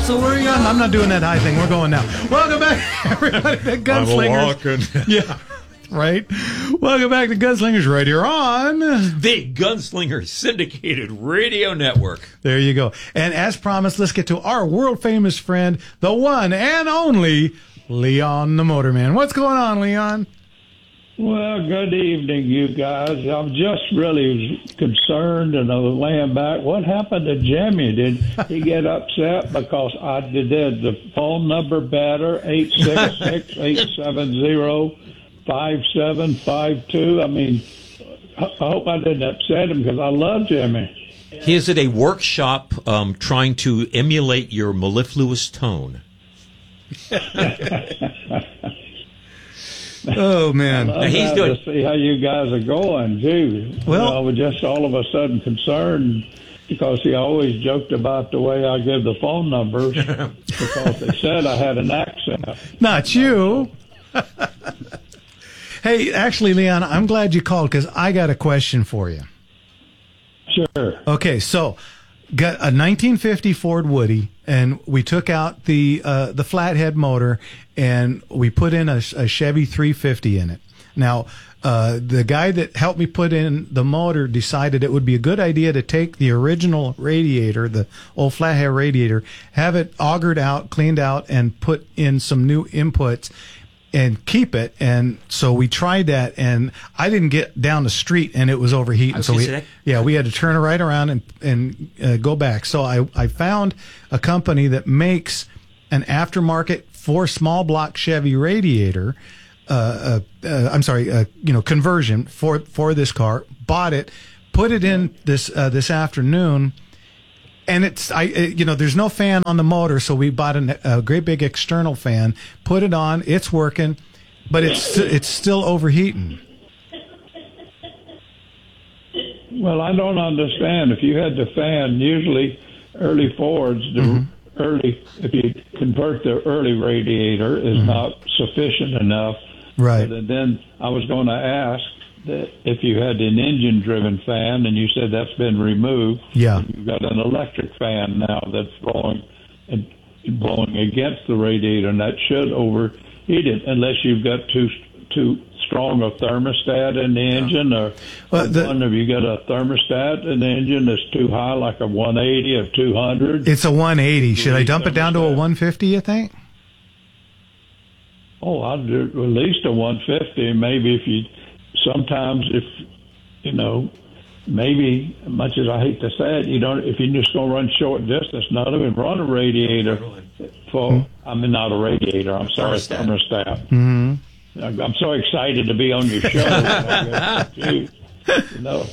So we're young. I'm not doing that high thing. We're going now. Welcome back, everybody, to Gunslingers. Yeah, right. Welcome back to Gunslingers right here on the Gunslinger Syndicated Radio Network. There you go. And as promised, let's get to our world-famous friend, the one and only Leon the Motorman. What's going on, Leon? Well, good evening, you guys. I'm just really concerned and I'm laying back. What happened to Jimmy? Did he get upset because I did the phone number better, 866-870-5752? I mean, I hope I didn't upset him because I love Jimmy. He is at a workshop trying to emulate your mellifluous tone. Oh, man. He's doing to see how you guys are going, too. Well, I was just all of a sudden concerned because he always joked about the way I give the phone numbers because they said I had an accent. Not you. Hey, actually, Leon, I'm glad you called because I got a question for you. Sure. Okay, so got a 1950 Ford Woody, and we took out the flathead motor, and we put in a Chevy 350 in it. Now, the guy that helped me put in the motor decided it would be a good idea to take the original radiator, the old flathead radiator, have it augered out, cleaned out, and put in some new inputs and keep it. And so we tried that, and I didn't get down the street, and it was overheating. So we had to turn it right around and go back. So I found a company that makes an aftermarket for small block Chevy radiator. Conversion for this car. Bought it, put it in this afternoon. And there's no fan on the motor, so we bought a great big external fan, put it on, it's working, but it's still overheating. Well, I don't understand. If you had the fan, usually early Fords, if you convert the early radiator is not sufficient enough. Right. But then I was going to ask that if you had an engine-driven fan, and you said that's been removed, you've got an electric fan now that's blowing against the radiator, and that should overheat it unless you've got too strong a thermostat in the engine, or have you got a thermostat in the engine that's too high, like a 180 or 200? It's a 180. Should I dump it down to a 150, you think? Oh, I'd do at least a 150. Maybe maybe, much as I hate to say it, if you're just going to run short distance, not even run a radiator not a radiator, I'm sorry, thermostat. Mm-hmm. I'm so excited to be on your show. No.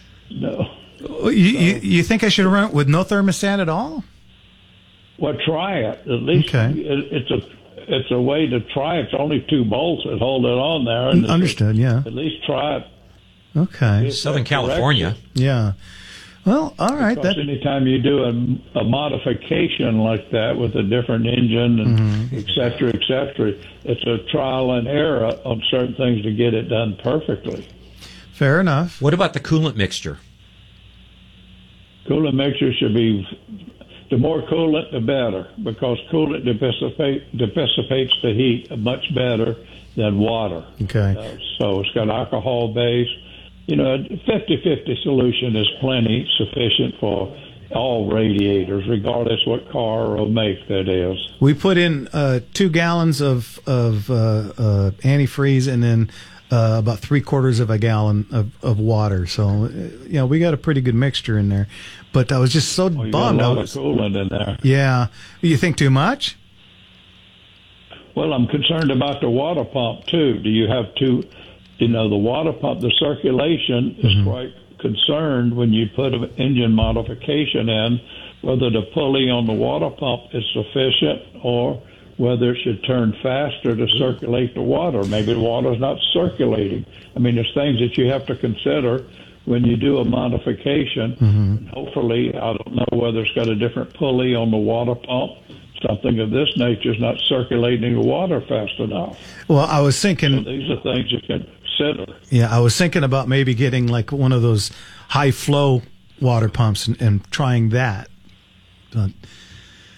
You think I should run it with no thermostat at all? Well, try it. At least it's a way to try it. It's only 2 bolts that hold it on there. And understood, yeah. At least try it. Okay. Southern California. Yeah. Well, all right. Because anytime you do a modification like that with a different engine and et cetera, it's a trial and error on certain things to get it done perfectly. Fair enough. What about the coolant mixture? Coolant mixture should be, the more coolant, the better, because coolant dissipates the heat much better than water. Okay. So it's got alcohol base. A 50-50 solution is plenty sufficient for all radiators, regardless what car or make that is. We put in 2 gallons of antifreeze and then about 3/4 of a gallon of water. So, we got a pretty good mixture in there. But I was just so bummed. Got a lot of coolant in there. Yeah. You think too much? Well, I'm concerned about the water pump, too. Do you have the water pump, the circulation is quite concerned when you put an engine modification in, whether the pulley on the water pump is sufficient or whether it should turn faster to circulate the water. Maybe the water's not circulating. I mean, there's things that you have to consider when you do a modification. And hopefully, I don't know whether it's got a different pulley on the water pump. Something of this nature is not circulating the water fast enough. Well, I was thinking... So these are things you can consider. Yeah, I was thinking about maybe getting like one of those high-flow water pumps and trying that. But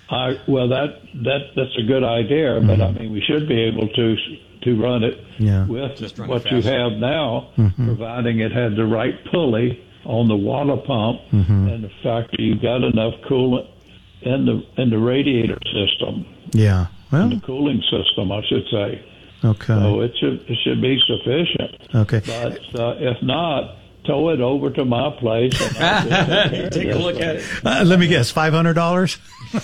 Well, that's a good idea, but I mean, we should be able to run it with what you have now, providing it had the right pulley on the water pump and the fact that you got enough coolant in the radiator system. Yeah, well, the cooling system, I should say. Okay. So it should be sufficient. Okay. But if not, tow it over to my place and I'll take a look at it. Let me guess, $500.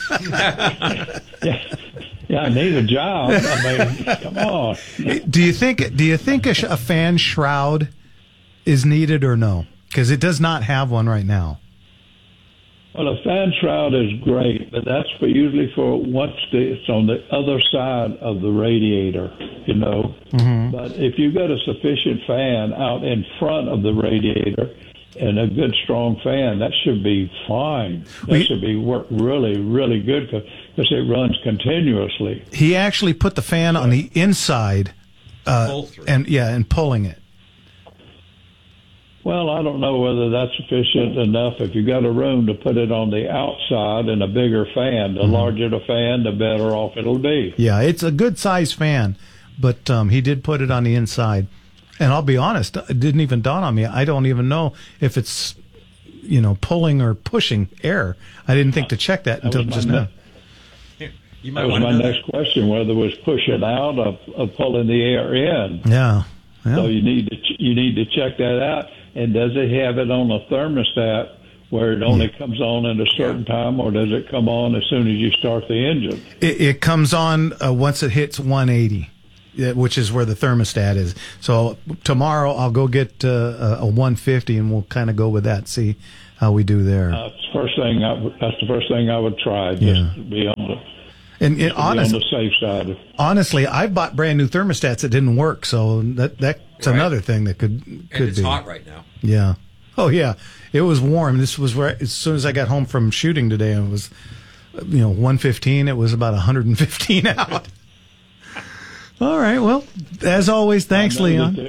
Yeah, I need a job. I mean, come on. Do you think a fan shroud is needed or no? Because it does not have one right now. Well, a fan shroud is great, but that's usually for once it's on the other side of the radiator, you know. But if you've got a sufficient fan out in front of the radiator and a good strong fan, that should be fine. That should be work really, really good because it runs continuously. He actually put the fan on the inside, and pulling it. Well, I don't know whether that's sufficient enough. If you got a room to put it on the outside and a bigger fan, the larger the fan, the better off it'll be. Yeah, it's a good size fan, but he did put it on the inside. And I'll be honest, it didn't even dawn on me. I don't even know if it's, pulling or pushing air. I didn't think to check that until just now. That was my next question, whether it was pushing out or pulling the air in. Yeah. So you need to check that out. And does it have it on a thermostat where it only comes on at a certain time, or does it come on as soon as you start the engine? It comes on once it hits 180, which is where the thermostat is. So tomorrow I'll go get a 150, and we'll kind of go with that, see how we do there. That's the first thing I would try, just to be on the on the safe side. Honestly, I bought brand new thermostats that didn't work, so that's another thing that could and be. It's hot right now. Yeah. Oh yeah, it was warm. This was where as soon as I got home from shooting today, it was 115. It was about 115 out. All right. Well, as always, thanks, Leon.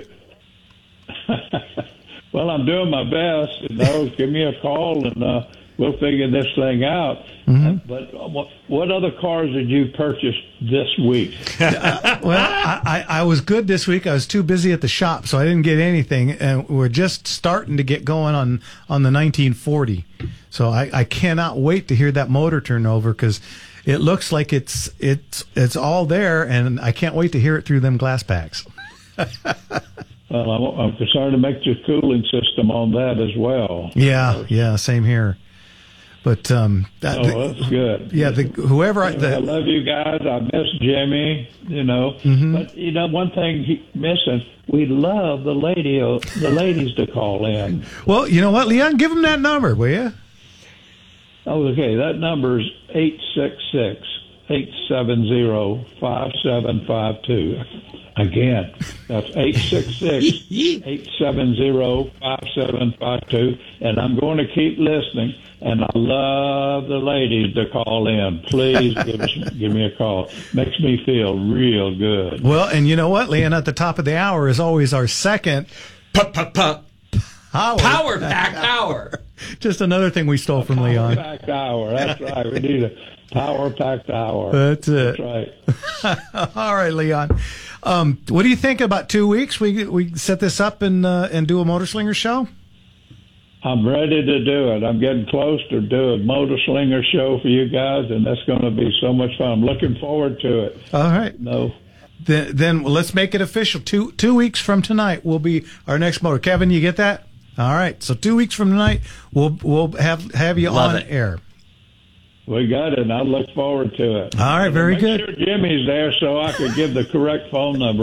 Well, I'm doing my best. Give me a call and we'll figure this thing out. But what other cars did you purchase this week? I was good this week. I was too busy at the shop, so I didn't get anything. And we're just starting to get going on the 1940. So I cannot wait to hear that motor turn over because it looks like it's all there, and I can't wait to hear it through them glass packs. Well, I'm concerned to make the cooling system on that as well. Yeah, same here. But that's good. Yeah, I love you guys. I miss Jimmy. But one thing he's missing. We love the ladies to call in. Well, you know what, Leon? Give them that number, will you? Okay, that number is 866-870-5752. Again, that's 866-870-5752. And I'm going to keep listening. And I love the ladies to call in. Please give me a call. Makes me feel real good. Well, and you know what, Leon? At the top of the hour is always our second Power Pack Hour. Just another thing we stole from Leon. Power Pack Hour. That's right. We need a Power Pack Hour. That's it. That's right. All right, Leon. What do you think about 2 weeks? We set this up and do a Motor Slinger show? I'm ready to do it. I'm getting close to do a Motor Slinger show for you guys, and that's going to be so much fun. I'm looking forward to it. All right. No. Then let's make it official. 2 weeks from tonight will be our next motor. Kevin, you get that? All right. So 2 weeks from tonight, we'll have you on air. We got it, and I look forward to it. All right, very good. Make sure Jimmy's there so I could give the correct phone number,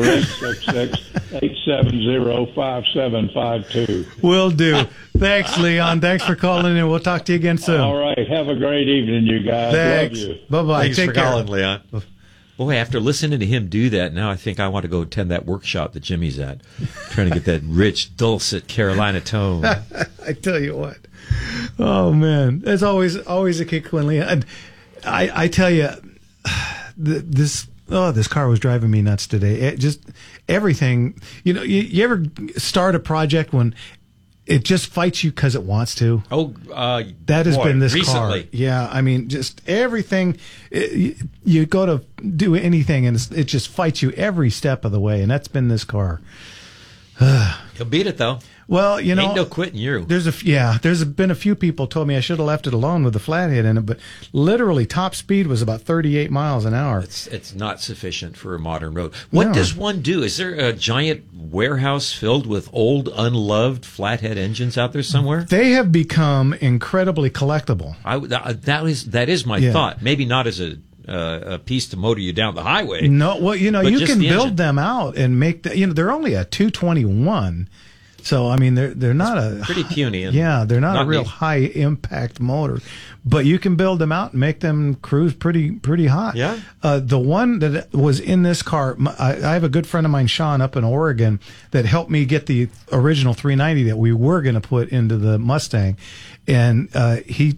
866-870-5752. Will do. Thanks, Leon. Thanks for calling in. We'll talk to you again soon. All right. Have a great evening, you guys. Thanks. Love you. Bye-bye. Thanks for calling, Leon. Boy, after listening to him do that, now I think I want to go attend that workshop that Jimmy's at, trying to get that rich, dulcet Carolina tone. I tell you what. Oh, man. There's always a kick when Leon. I tell you, this car was driving me nuts today. Just everything. You ever start a project when it just fights you because it wants to. Oh, that has been this recently. car. Yeah, I mean, just everything. You go to do anything, and it just fights you every step of the way, and that's been this car. He'll beat it though. Well, you know, ain't no quitting you. There's been a few people told me I should have left it alone with the flathead in it, but literally top speed was about 38 miles an hour. It's not sufficient for a modern road. What does one do? Is there a giant warehouse filled with old, unloved flathead engines out there somewhere? They have become incredibly collectible. That is my thought. Maybe not as a piece to motor you down the highway. No, well, you know, you can build them out and make they're only a 221. So I mean, they're not pretty puny. They're not a real high impact motor, but you can build them out and make them cruise pretty hot. Yeah. The one that was in this car, I have a good friend of mine, Sean, up in Oregon, that helped me get the original 390 that we were going to put into the Mustang, and he's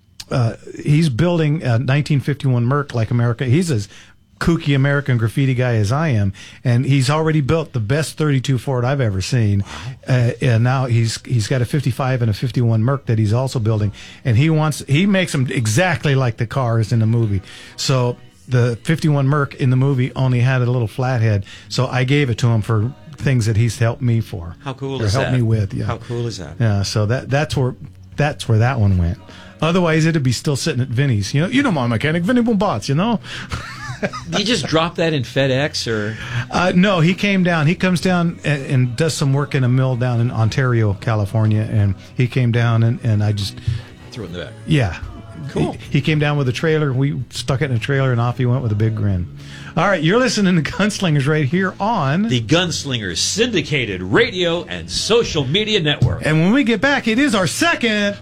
building a 1951 Merc like America. He's as kooky American graffiti guy as I am, and he's already built the best 32 Ford I've ever seen. And now he's got a 55 and a 51 Merc that he's also building, and he makes them exactly like the cars in the movie. So the 51 Merc in the movie only had a little flathead, so I gave it to him for things that he's helped me for. How cool is that? Helped me with. Yeah. How cool is that? Yeah. So that's where that one went. Otherwise, it'd be still sitting at Vinny's. You know my mechanic, Vinny Bombats, you know? Did you just drop that in FedEx or? No, he came down. He comes down and does some work in a mill down in Ontario, California, and he came down and I just threw it in the back. Yeah, cool. He came down with a trailer. We stuck it in a trailer, and off he went with a big grin. All right, you're listening to Gunslingers right here on the Gunslingers syndicated radio and social media network. And when we get back, it is our second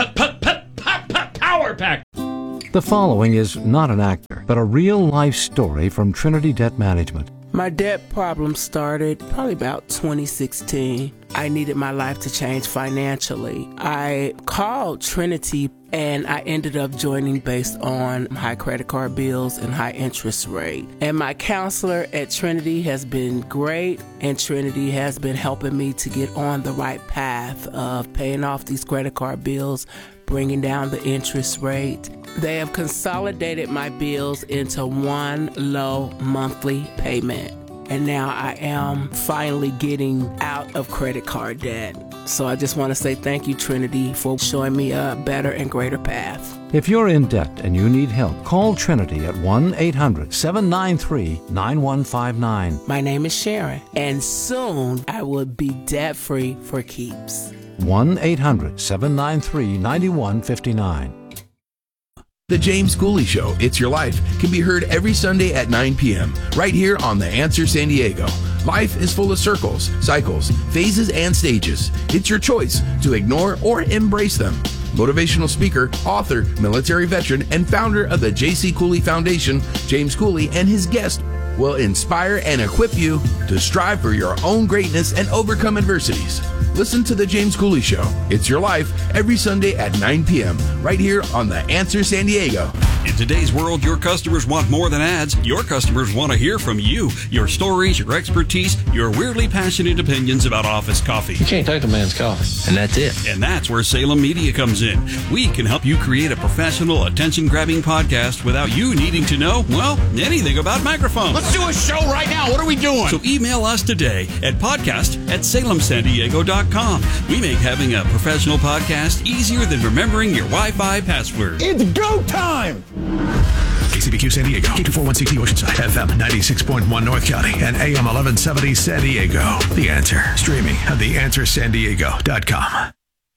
Power Pack. The following is not an actor, but a real-life story from Trinity Debt Management. My debt problem started probably about 2016. I needed my life to change financially. I called Trinity and I ended up joining based on high credit card bills and high interest rate. And my counselor at Trinity has been great, and Trinity has been helping me to get on the right path of paying off these credit card bills, bringing down the interest rate. They have consolidated my bills into one low monthly payment. And now I am finally getting out of credit card debt. So I just want to say thank you, Trinity, for showing me a better and greater path. If you're in debt and you need help, call Trinity at 1-800-793-9159. My name is Sharon, and soon I will be debt-free for keeps. 1-800-793-9159. The James Cooley Show, It's Your Life, can be heard every Sunday at 9 p.m. right here on The Answer San Diego. Life is full of circles, cycles, phases, and stages. It's your choice to ignore or embrace them. Motivational speaker, author, military veteran, and founder of the J.C. Cooley Foundation, James Cooley, and his guest will inspire and equip you to strive for your own greatness and overcome adversities. Listen to The James Cooley Show, It's Your Life, every Sunday at 9 p.m. right here on The Answer San Diego. In today's world, your customers want more than ads. Your customers want to hear from you. Your stories, your expertise, your weirdly passionate opinions about office coffee. You can't take a man's coffee, and that's it. And that's where Salem Media comes in. We can help you create a professional, attention-grabbing podcast without you needing to know, well, anything about microphones. Let's do a show right now. What are we doing? So email us today at podcast@salemsandiego.com. We make having a professional podcast easier than remembering your Wi-Fi password. It's go time! KCBQ San Diego, K241CT Oceanside, FM 96.1 North County, and AM 1170 San Diego. The Answer, streaming at theanswersandiego.com.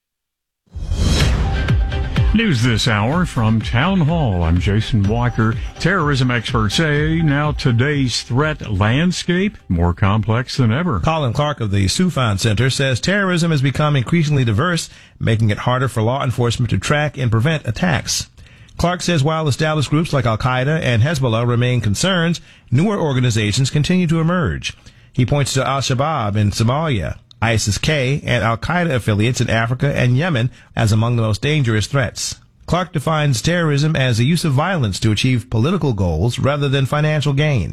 News this hour from Town Hall. I'm Jason Walker. Terrorism experts say now today's threat landscape more complex than ever. Colin Clark of the Soufan Center says terrorism has become increasingly diverse, making it harder for law enforcement to track and prevent attacks. Clark says while established groups like Al-Qaeda and Hezbollah remain concerns, newer organizations continue to emerge. He points to Al-Shabaab in Somalia, ISIS-K, and Al-Qaeda affiliates in Africa and Yemen as among the most dangerous threats. Clark defines terrorism as the use of violence to achieve political goals rather than financial gain.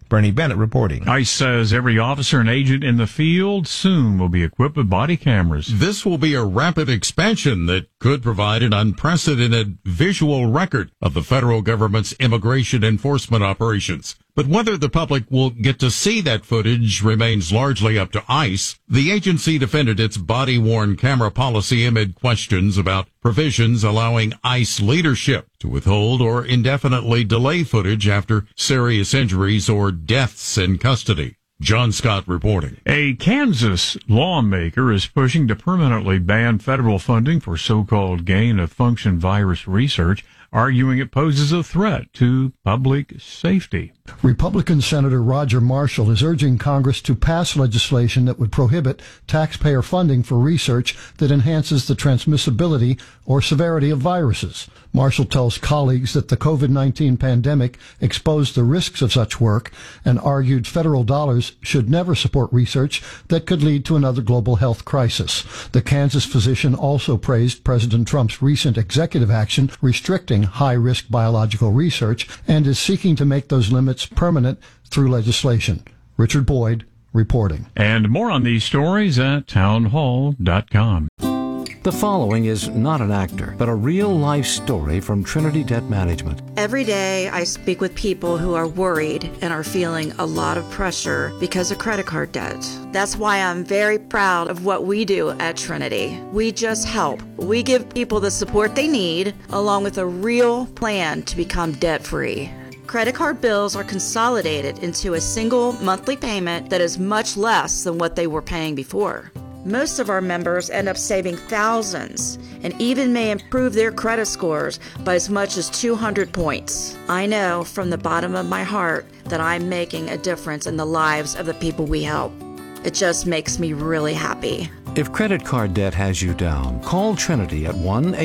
Bernie Bennett reporting. ICE says every officer and agent in the field soon will be equipped with body cameras. This will be a rapid expansion that could provide an unprecedented visual record of the federal government's immigration enforcement operations. But whether the public will get to see that footage remains largely up to ICE. The agency defended its body-worn camera policy amid questions about provisions allowing ICE leadership to withhold or indefinitely delay footage after serious injuries or deaths in custody. John Scott reporting. A Kansas lawmaker is pushing to permanently ban federal funding for so-called gain-of-function virus research, arguing it poses a threat to public safety. Republican Senator Roger Marshall is urging Congress to pass legislation that would prohibit taxpayer funding for research that enhances the transmissibility or severity of viruses. Marshall tells colleagues that the COVID-19 pandemic exposed the risks of such work and argued federal dollars should never support research that could lead to another global health crisis. The Kansas physician also praised President Trump's recent executive action restricting high-risk biological research and is seeking to make those limits permanent through legislation. Richard Boyd reporting. And more on these stories at townhall.com. The following is not an actor, but a real-life story from Trinity Debt Management. Every day I speak with people who are worried and are feeling a lot of pressure because of credit card debt. That's why I'm very proud of what we do at Trinity. We just help. We give people the support they need, along with a real plan to become debt-free. Credit card bills are consolidated into a single monthly payment that is much less than what they were paying before. Most of our members end up saving thousands and even may improve their credit scores by as much as 200 points. I know from the bottom of my heart that I'm making a difference in the lives of the people we help. It just makes me really happy. If credit card debt has you down, call Trinity at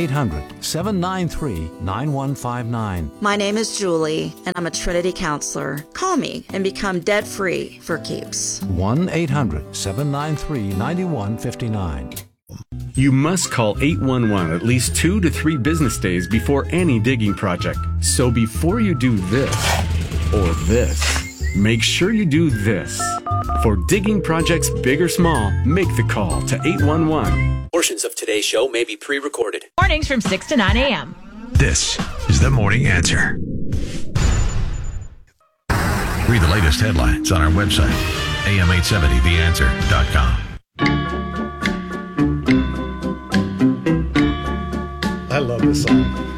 1-800-793-9159. My name is Julie, and I'm a Trinity counselor. Call me and become debt-free for keeps. 1-800-793-9159. You must call 811 at least 2 to 3 business days before any digging project. So before you do this or this, make sure you do this. For digging projects big or small, make the call to 811. Portions of today's show may be pre-recorded. Mornings from 6 to 9 a.m. This is The Morning Answer. Read the latest headlines on our website, am870theanswer.com. I love this song.